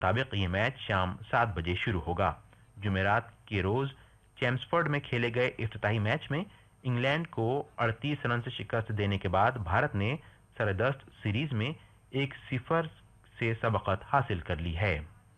मुताबिक ये मैच शाम 7 बजे शुरू होगा। जुमेरात के रोज चैम्सफोर्ड में खेले गए इफ्तिताही मैच में इंग्लैंड को 38 रन से शिकस्त देने के बाद भारत ने सरदस्त सीरीज में 1-0 से सबकत हासिल कर ली है।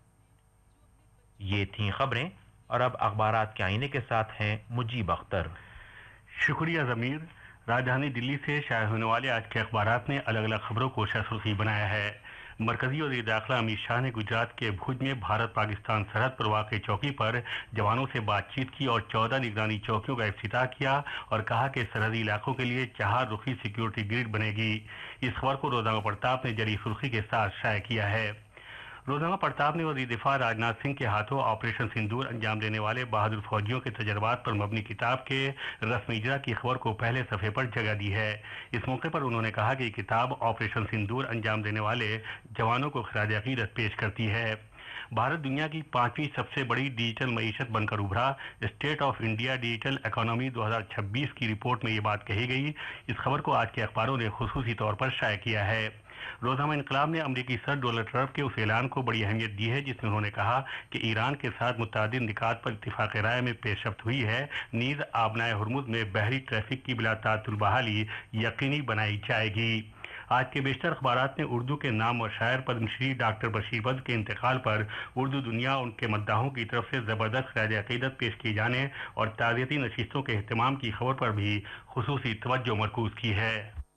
ये थीं खबरें और अब अखबारात के आईने के साथ हैं मुजीब अख्तर। शुक्रिया ज़मीर। राजधानी दिल्ली से शाये होने वाले आज के अखबारात ने अलग अलग खबरों को सुर्खी बनाया है। मरकजी वज़ीर दाखिला अमित शाह ने गुजरात के भुज में भारत पाकिस्तान सरहद पर वाक़ चौकी पर जवानों से बातचीत की और 14 निगरानी चौकियों का इफ्तिताह किया और कहा कि सरहदी इलाकों के लिए 4 रुखी सिक्योरिटी ग्रिड बनेगी। इस खबर को रोज़नामा प्रताप ने जरी सुर्खी के साथ शाये किया है। रोज़नामा प्रताप ने वज़ीर दिफा राजनाथ सिंह के हाथों ऑपरेशन सिंदूर अंजाम देने वाले बहादुर फौजियों के तजर्बात पर मबनी किताब के रस्म इजरा की खबर को पहले सफ़े पर जगह दी है। इस मौके पर उन्होंने कहा कि किताब ऑपरेशन सिंदूर अंजाम देने वाले जवानों को खिराज अकीदत पेश करती है। भारत दुनिया की 5वीं सबसे बड़ी डिजिटल मईशत बनकर उभरा। State of India digital economy 2026 की रिपोर्ट में ये बात कही गई। इस खबर को आज के अखबारों ने खुसूसी तौर पर शाये किया है। रोज़नामा इनकलाब ने अमरीकी सदर डोनाल्ड ट्रंप के उस ऐलान को बड़ी अहमियत दी है जिसमें उन्होंने कहा कि ईरान के साथ मुतअद्दिद निकात पर इत्तिफाक़ राय में पेशरफ्त हुई है। नीज़ आबनाए हुर्मुज़ में बहरी ट्रैफिक की बिला ताअत्तुल बहाली यकीनी बनाई जाएगी। आज के बेशतर अखबारात ने उर्दू के नाम और शायर पद्मश्री डॉक्टर बशीर बद्र के इंतकाल पर उर्दू दुनिया उनके मद्दाहों की तरफ से ज़बरदस्त खिराज अकीदत पेश किए जाने और ताज़ियती नशिस्तों के अहतमाम की खबर पर भी खुसूसी तवज्जो मरकूज़ की है।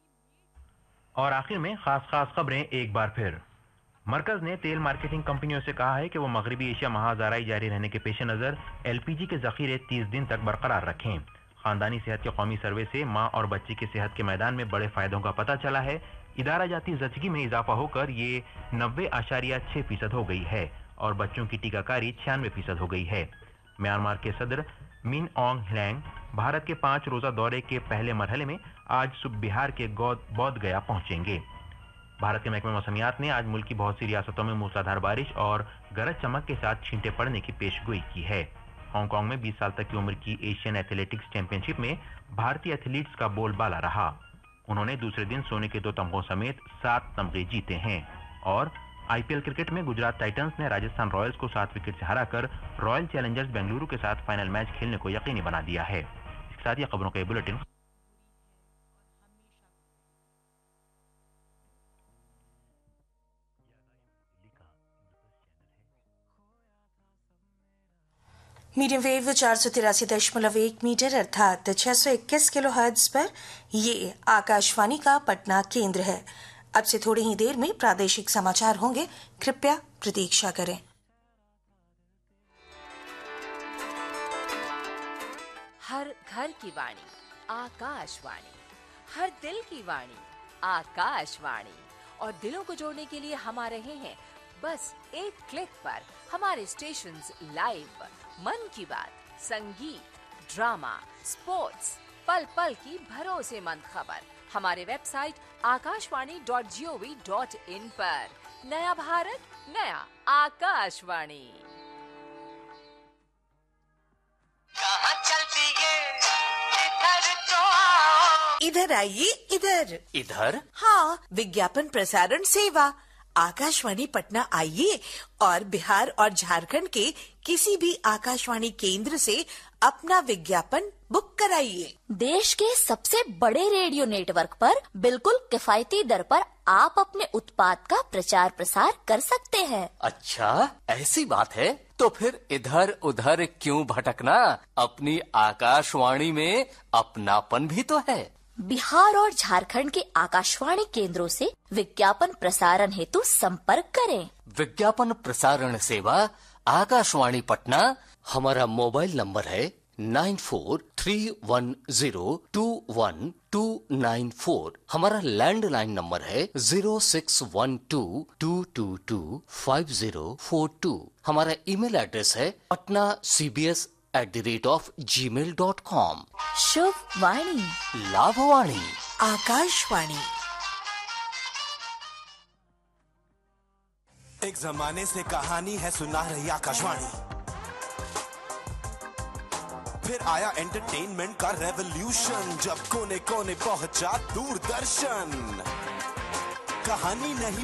और आखिर में खास खबरें एक बार फिर। मरकज ने तेल मार्केटिंग कंपनियों से कहा है कि वो मगरबी एशिया महाजाराई जारी रहने के पेश नज़र LPG के ज़ख़ीरे 30 दिन तक बरकरार रखें। ख़ानदानी सेहत के कौमी सर्वे से माँ और बच्ची की सेहत के मैदान में बड़े फ़ायदों का पता चला है। इदारा जाती ज़चगी में इजाफा होकर ये 90.6% हो गई है और बच्चों की टीकाकारी 96% हो गई है। म्यांमार के सदर मिन ऑन्ग ह्लेंग भारत के 5 रोज़ा दौरे के पहले मरहले में आज सुबह बिहार के बोध गया पहुंचेंगे। भारत के महकमे मौसमियात ने आज मुल्क की बहुत सी रियासतों में मूसलाधार बारिश और गरज चमक के साथ छींटे पड़ने की पेशगोई की है। हांगकांग में 20 साल तक की उम्र की एशियन एथलेटिक्स चैंपियनशिप में भारतीय एथलीट्स का बोलबाला रहा। उन्होंने दूसरे दिन सोने के 2 तमगों समेत 7 तमगे जीते हैं। और IPL क्रिकेट में गुजरात टाइटंस ने राजस्थान रॉयल्स को 7 विकेट से हराकर रॉयल चैलेंजर्स बेंगलुरु के साथ फाइनल मैच खेलने को यकीनी बना दिया है। इसके साथ ही खबरों का बुलेटिन मीडियम वेव 483.1 मीटर अर्थात 621 किलो हर्ट्ज पर ये आकाशवाणी का पटना केंद्र है। अब से थोड़ी ही देर में प्रादेशिक समाचार होंगे, कृपया प्रतीक्षा करें। हर घर की वाणी आकाशवाणी, हर दिल की वाणी आकाशवाणी, और दिलों को जोड़ने के लिए हम आ रहे हैं बस एक क्लिक पर। हमारे स्टेशंस लाइव, मन की बात, संगीत, ड्रामा, स्पोर्ट्स, पल पल की भरोसेमंद खबर हमारे वेबसाइट आकाशवाणी.gov.in पर। नया भारत, नया आकाशवाणी। कहाँ चलती है इधर तो आओ। इधर आइए, इधर। इधर? हाँ, विज्ञापन प्रसारण सेवा आकाशवाणी पटना आइए और बिहार और झारखंड के किसी भी आकाशवाणी केंद्र से अपना विज्ञापन बुक कराइए। देश के सबसे बड़े रेडियो नेटवर्क पर बिल्कुल किफायती दर पर आप अपने उत्पाद का प्रचार प्रसार कर सकते हैं। अच्छा, ऐसी बात है तो फिर इधर उधर क्यों भटकना, अपनी आकाशवाणी में अपनापन भी तो है। बिहार और झारखंड के आकाशवाणी केंद्रों से विज्ञापन प्रसारण हेतु संपर्क करें। विज्ञापन प्रसारण सेवा आकाशवाणी पटना। हमारा मोबाइल नंबर है 9431021294। हमारा लैंडलाइन नंबर है 0612225042। हमारा ईमेल एड्रेस है patnacbs@gmail.com। शुभ वाणी, लाभवाणी, आकाशवाणी। एक जमाने से कहानी है सुना रही आकाशवाणी, फिर आया एंटरटेनमेंट का रेवोल्यूशन, जब कोने कोने पहुंचा दूरदर्शन। कहानी नहीं